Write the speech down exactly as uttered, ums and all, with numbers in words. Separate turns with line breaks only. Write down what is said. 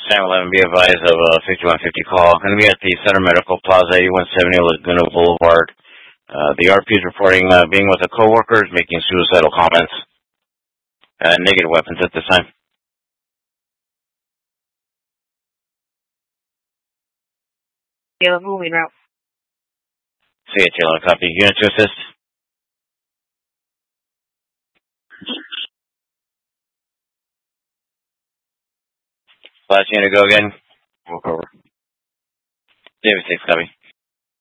Sam eleven, be advised of a fifty-one fifty call. Going to be at the Center Medical Plaza, eighty-one seventy Laguna Boulevard. Uh, the R P is reporting uh, being with a coworker, making suicidal comments. Uh, negative weapons at this time.
Taylor, moving route.
See you, Taylor. Copy. Unit to assist. Last unit, go again. Walk over. David six, copy.